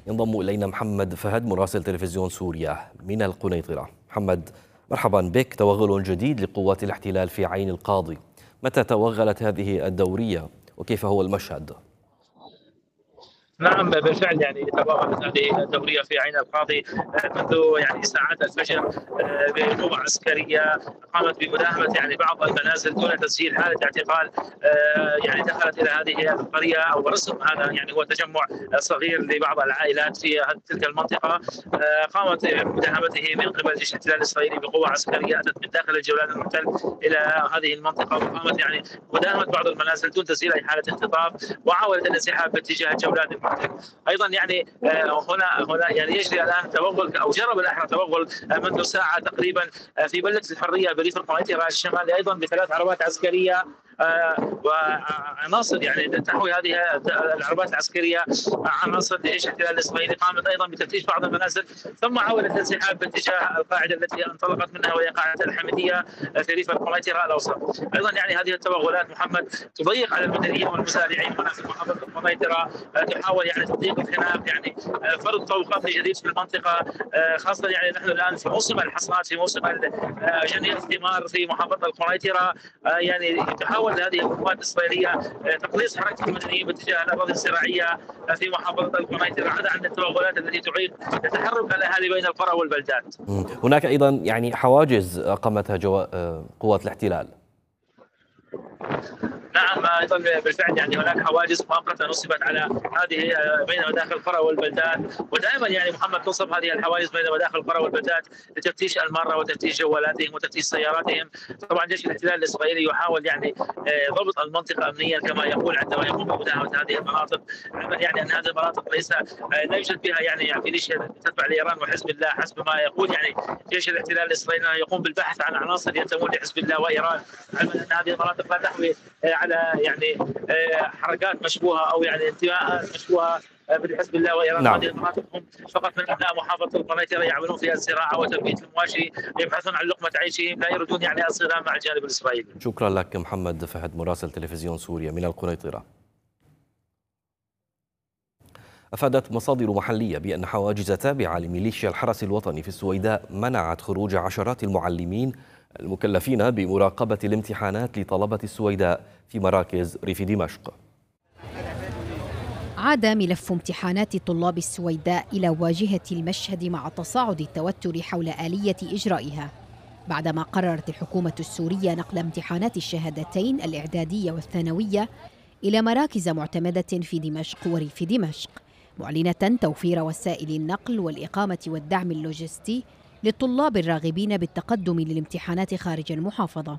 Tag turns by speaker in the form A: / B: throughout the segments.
A: ينضم إلينا محمد فهد مراسل تلفزيون سوريا من القنيطرة. محمد، مرحبا بك. توغل جديد لقوات الاحتلال في عين القاضي، متى توغلت هذه الدورية وكيف هو المشهد؟
B: نعم بالفعل توغلت هذه الدورية في عين القاضي منذ ساعات الفجر بقوة عسكرية قامت بمداهمة بعض المنازل دون تسجيل حالة اعتقال. دخلت إلى هذه القرية أو رسم هذا هو تجمع صغير لبعض العائلات في تلك المنطقة. قامت بمداهمته من قبل جيش الاحتلال الإسرائيلي بقوة عسكرية أتت من داخل الجولان المحتل إلى هذه المنطقة، وقامت مداهمة بعض المنازل دون تسجيل أي حالة انخطاف، وحاولت الانسحاب باتجاه الجولان المحتل. ايضا هنا يجري الان توغل او جرى بالاحرى توغل منذ ساعه تقريبا في بلده الحريه بريف القنيطره الشمالي، ايضا بثلاث عربات عسكريه وعناصر تحوي هذه العربات العسكريه عناصر لجيش الاحتلال الاسرائيلي. قامت ايضا بتفتيش بعض المنازل ثم حاولت الانسحاب باتجاه القاعده التي انطلقت منها وهي قاعده الحمديه في ريف القنيطره الاوسط. ايضا هذه التوغلات محمد تضيق على المدنيين والمزارعين هنا في محافظه القنيطره، تحاول تضييق الخناق، فرض توقف جديد في المنطقه، خاصه نحن الان في موسم الحصاد، في موسم جني الثمار في محافظه القنيطره. تحاول هذه القوات الاسرائيليه تقليص حركه المدنيين باتجاه الاراضي الزراعيه في محافظه القنيطره، عدا عن التوغلات التي تعيق تحرك الاهالي بين القرى والبلدات.
A: هناك ايضا حواجز اقامتها قوات الاحتلال.
B: نعم ايضا بالفعل هناك حواجز مؤقته نصبت على هذه بين مداخل القرى والبلدات، ودائما محمد تنصب هذه الحواجز بين مداخل القرى والبلدات لتفتيش الماره وتفتيش جوالاتهم وتفتيش سياراتهم. طبعا جيش الاحتلال الاسرائيلي يحاول ضبط المنطقه امنيا كما يقول عندما يقوم بمداهمه هذه المناطق، علما ان هذه المناطق لا يوجد فيها ميليشيا تتبع لايران وحزب الله حسب ما يقول جيش الاحتلال الاسرائيلي يقوم بالبحث عن عناصر ينتمون لحزب الله وايران، علما ان هذه المناطق لا تحوي على حركات مشبوهه او انتماءات مشبوهه بحزب الله وايران.
A: نعم.
B: هذه المناطق هم فقط من ابناء محافظه القنيطره يعملون فيها الزراعه وتنميه المواشي، يبحثون عن لقمه عيشهم، لا يريدون الصدام مع الجانب الاسرائيلي.
A: شكرا لك محمد فهد مراسل تلفزيون سوريا من القنيطره. أفادت مصادر محلية بأن حواجز تابعة لميليشيا الحرس الوطني في السويداء منعت خروج عشرات المعلمين المكلفين بمراقبة الامتحانات لطلبة السويداء في مراكز ريف دمشق.
C: عاد ملف امتحانات طلاب السويداء إلى واجهة المشهد مع تصاعد التوتر حول آلية إجرائها، بعدما قررت الحكومة السورية نقل امتحانات الشهادتين الإعدادية والثانوية إلى مراكز معتمدة في دمشق وريف دمشق، معلنة توفير وسائل النقل والإقامة والدعم اللوجستي للطلاب الراغبين بالتقدم للامتحانات خارج المحافظة.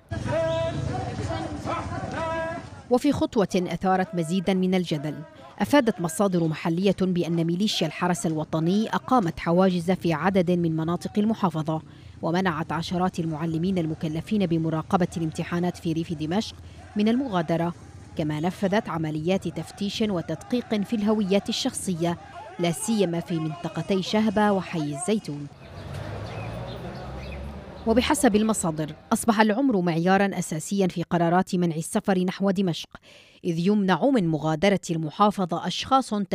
C: وفي خطوة أثارت مزيدا من الجدل، أفادت مصادر محلية بأن ميليشيا الحرس الوطني أقامت حواجز في عدد من مناطق المحافظة ومنعت عشرات المعلمين المكلفين بمراقبة الامتحانات في ريف دمشق من المغادرة، كما نفذت عمليات تفتيش وتدقيق في الهويات الشخصية، لا سيما في منطقتي شهبة وحي الزيتون. وبحسب المصادر أصبح العمر معياراً أساسياً في قرارات منع السفر نحو دمشق، إذ يمنع من مغادرة المحافظة أشخاص